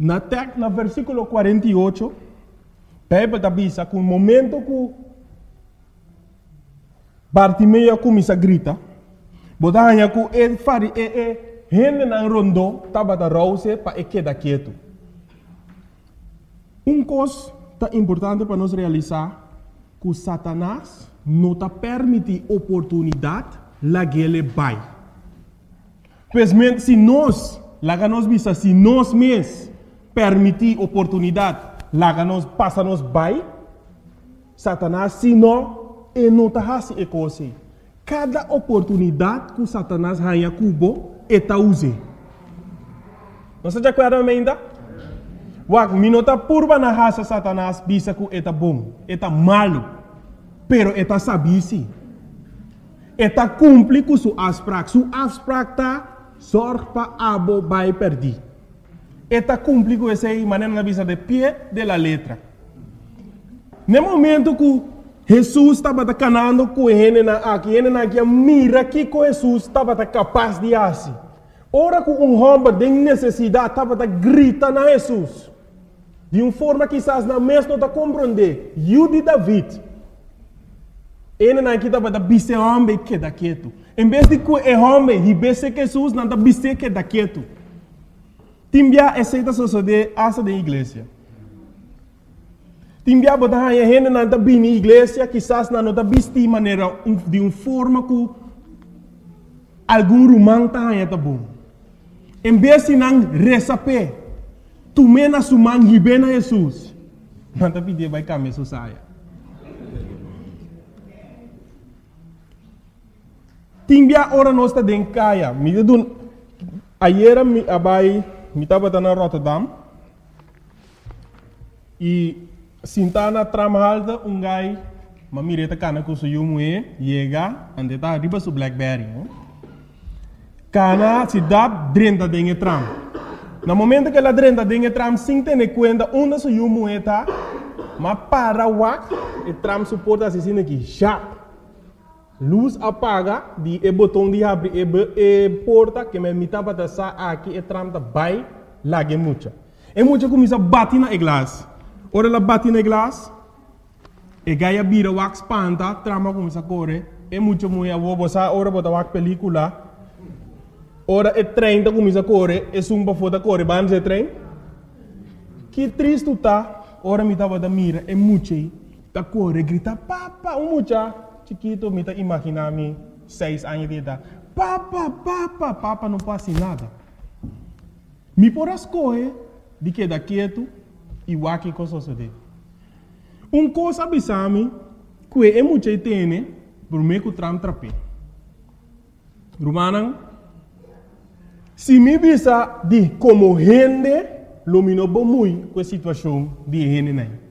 Na versículo 48, Bíblia diz que no momento que Bartimeu começa a gritar, botanha que ele faz gente na rondo estava da rouse para quedar quieto. Coisa importante para nós realizar que Satanás não está permite oportunidade lá que ele vai. Pois se nós visa, se nós mesmos permitir oportunidade lá que nós passa nos vai, Satanás se não está fazendo coisa. Cada oportunidade que Satanás ganha cubo está usando. Não se acorda ainda? Wak minota purba na raça Satanás bisa que está bom, está malo, pero está sabisi. Está cumpre com sua asprak. Sua asprak tá sorte para abo vai perder. Está cumpre com essa maneira na visa de pé de la letra. No momento que Jesus estava canando com ele aqui mira que Jesus estava capaz de fazer. Ora que homem tem necessidade estava grita na Jesus. De uma forma que quizás na mesma não compreender. Eu de David. Ele aqui estava bise homem que da quieto. Em vez de que é homem, e bise que Jesus não bise que da quieto. Timbia aceita suceder essa da igreja. Timbia botar a gente não está bem na igreja, quizás não está bise de maneira de uma forma que algum romano está bom. Em vez de não receber, tu mena suman hibena Jesus. Não está pedindo vai caminhar saia. Timbia ora nós está dentro caia. Ayer me estava na Rotterdam e sintana tram halta gai mamireta cana com seu moe chega ande tá riba su Blackberry. Cana se dá drenta dentro tram. No momento que ela drenta dentro tram sem ter conta onde seu moe tá, mas para wak e tram suporta assim aqui já. Luz apaga de botão de abrir e porta que me mitava da sa aqui e tram da vai lá que mucha. E mucha começa a bater na glass. Ora ela bate na glass e gaia bira wax panta trama começa a correr. E mucha mulher vou botar ora botar wax película. Ora e trem da começa a correr e sumba foda correr banze trem. Que triste tá. Ora me tava da mira e mucha tá correr grita papa mucha. Chiquito, me tá imaginando 6 anos de idade. Papa, não passa nada. Me por as coisas de que daqui quieto e o aqui coisa sucede. Coisa abisame que é muito tem, por meio que tram trape. Romanan, se me bisa de como gente, lumino bom muito com a situação de gente nem.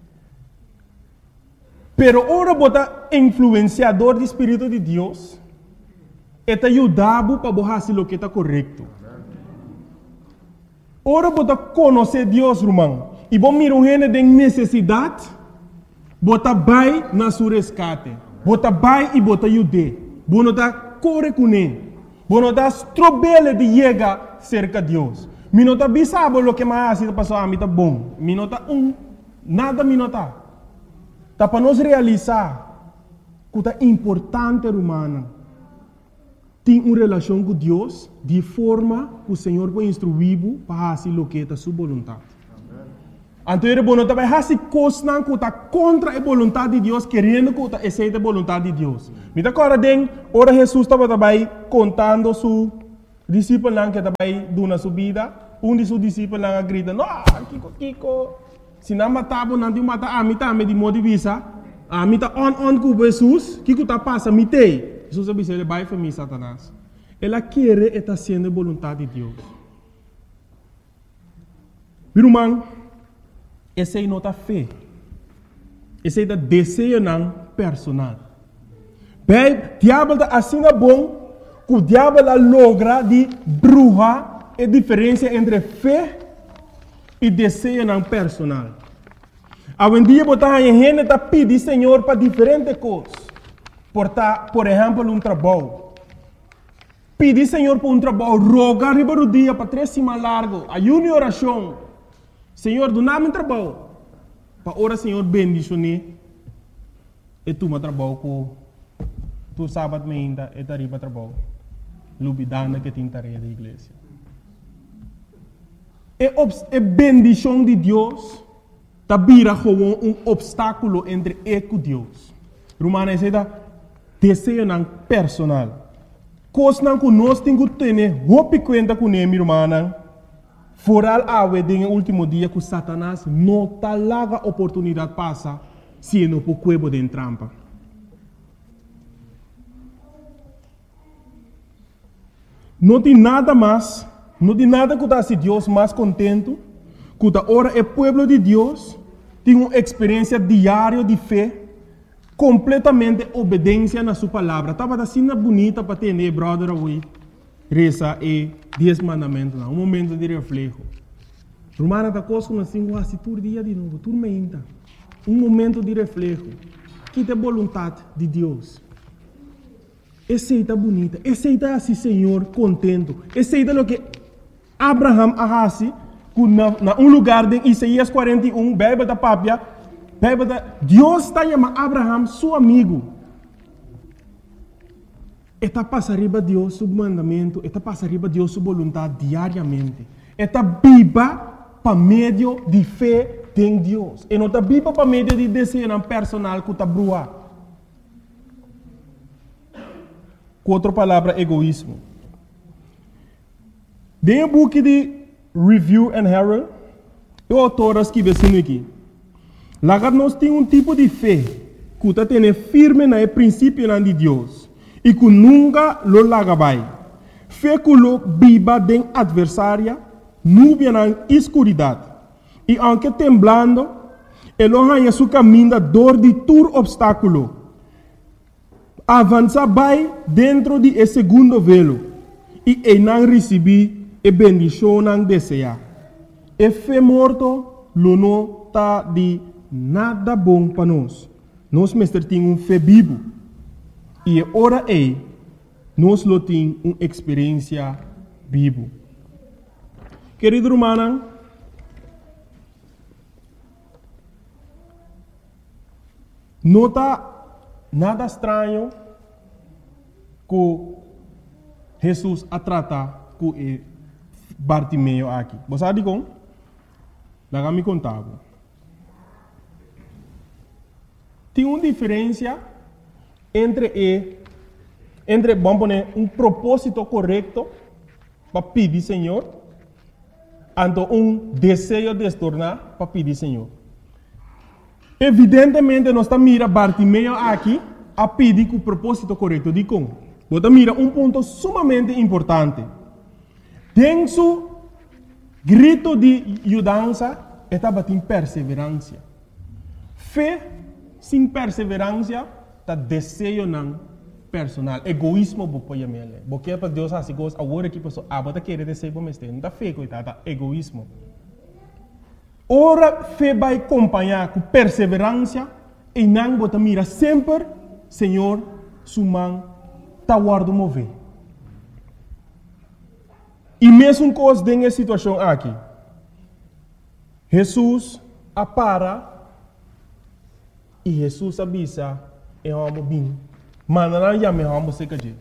Pero ora bota influenciador do Espírito de Deus, eta ajudava para fazer o que está correto. Ora bota conhecer Deus, irmão. E bom miro gente de necessidade, bota vai na sua resgate. Bota vai e bota ajude. Bono tá corre com ele. Bono tá strobele de chegar cerca de Deus. Minota bisabo o que mais assim passou a mim tá bom. Minota nada minota. Tá para nós realizar que é importante, humana, ter uma relação com Deus de forma que o Senhor vai instruir para fazer o que é a sua vontade. Então, ele não vai fazer coisas que está contra a vontade de Deus, querendo que aceite a vontade de Deus. Me dá agora, ora Jesus estava contando seu discípulo que estava dando sua vida. De seus discípulos grita, não, Kiko. Se não matava, não te mata a mim também de modo de vista. A mim está on com Jesus. O que está passando? Me tem. Jesus disse, ele vai para mim, Satanás. Ela quer estar sendo a vontade de Deus. Irmão, essa é a nota fé. Essa é o desejo personal. Bem, o diabo está assim bom, que o diabo logra de bruxa a diferença entre fé e desejo personal. Algum dia botar a gente tá pedir Senhor para diferentes coisas. Por exemplo, trabalho. Pedir Senhor para trabalho, rogar riba do dia para 3 semanas largo, ayuno e oração. Senhor, do nada trabalho. Para ora, Senhor, bendicione. E tu me trabalho com tu sábado ainda e tarifa trabalho. Lubidana que tem tarefa da igreja. E bendição de Deus tá vira como obstáculo entre eu e Deus. Romana é desejo não personal. Coisa não que nós temos que ter roupa conta com ele, irmã. Foral awe no último dia que Satanás não tá larga oportunidade passa se não por cuebo de trampa. Não tem nada mais, não tem nada que dá se Deus mais contento, que da hora é povo de Deus tem uma experiência diária de fé, completamente obediência na sua palavra. Estava assim bonita para ter, brother, hoje. Reza e 10 mandamentos, um momento de reflexo. Romana da coisa como assim, se todo dia de novo, tudo ainda. Um momento de reflexo. Que é a vontade de Deus. Essa é bonita, essa é assim, Senhor, contento. Essa é o que Abraham arrasi, na lugar de Isaías 41, Bíblia da Pápia, Deus está chamando Abraham, seu amigo. Está passando arriba de Deus, seu mandamento, está passando arriba de Deus, sua vontade diariamente. Está viva para meio de fé em Deus. E não está viva para meio de desejo personal que está brua. Com outra palavra, egoísmo. Dentro do book de Review and Herald, o autor escreve assim aqui. Lá nós temos tipo de fé que está tendo firme no princípio de Deus. E que nunca lo lagabai. Fé que lo viva den adversária, nuvem na escuridade. E aunque temblando, ele arranha seu caminho da dor de todo obstáculo. Avança vai dentro de esse segundo velo. E ele não recebe a bendição não deseja. E fé morto, lo não está de nada bom para nós. Nós mestre temos fé vivo. E ora nós lo temos uma experiência viva. Querido irmão, não está nada estranho que Jesus a tratar com Bartimeu aqui. Você sabe como? Lá me contava. Tem uma diferença entre vamos poner propósito correto para pedir Senhor, e desejo de se tornar para pedir Senhor. Evidentemente, nós estamos mirando Bartimeu aqui a pedir com o propósito correto. De como? Você mira ponto sumamente importante. Tem seu grito de ajudança, estava em perseverança. Fé sem perseverança, está desejo não personal. Egoísmo, você pode porque para Deus assim coisa, agora que pessoa, você quer desejo para mim, não está fé, coitada, egoísmo. Ora, fé vai acompanhar com perseverança e não você mira sempre, Senhor, sua mão está guardando mover. E mesmo coisa nessa situação aqui, Jesus apara e Jesus avisa e vamos bem. Mas não já me vamos ser que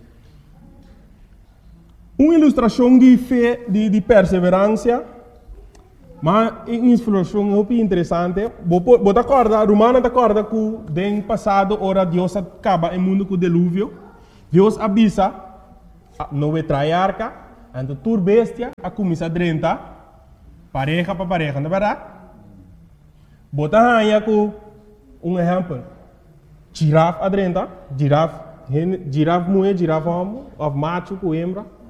uma ilustração de fé, de perseverança, mas uma ilustração muito interessante. Você acorda, Romana acorda que no passado, ora Deus acaba o mundo com o dilúvio. Deus avisa, não vai trair arca, então tur bestia, a começar a drentar, pareja para pareja, não é verdade? Você arranha com exemplo. Girafa adrenta, girafa mulher, girafa homem, macho com hembra.